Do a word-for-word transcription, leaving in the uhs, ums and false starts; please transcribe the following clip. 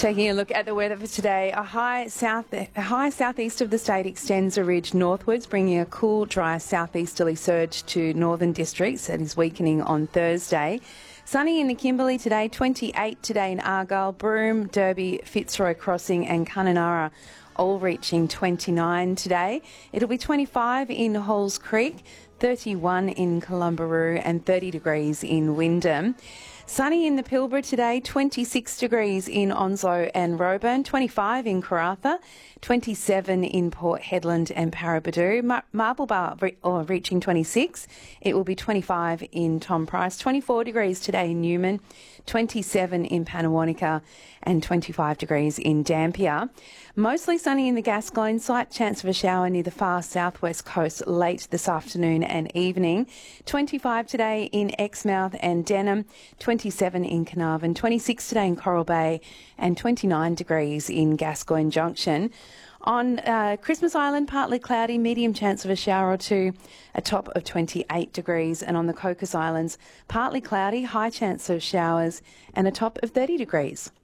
Taking a look at the weather for today, a high south, a high southeast of the state extends a ridge northwards, bringing a cool, dry southeasterly surge to northern districts that is weakening on Thursday. Sunny in the Kimberley today, twenty-eight today in Argyle, Broome, Derby, Fitzroy Crossing and Kununurra, all reaching twenty-nine today. It'll be twenty-five in Halls Creek, thirty-one in Columbaroo and thirty degrees in Wyndham. Sunny in the Pilbara today, twenty-six degrees in Onslow and Roebourne, twenty-five in Karratha, twenty-seven in Port Hedland and Paraburdoo. Mar- Marble Bar re- oh, reaching twenty-six. It will be twenty-five in Tom Price, twenty-four degrees today in Newman, twenty-seven in Pannawonica and twenty-five degrees in Dampier. Mostly sunny in the Gascoyne, slight chance of a shower near the far southwest coast late this afternoon and evening. twenty-five today in Exmouth and Denham, twenty-seven in Carnarvon, twenty-six today in Coral Bay and twenty-nine degrees in Gascoyne Junction. On uh, Christmas Island, partly cloudy, medium chance of a shower or two, a top of twenty-eight degrees. And on the Cocos Islands, partly cloudy, high chance of showers and a top of thirty degrees.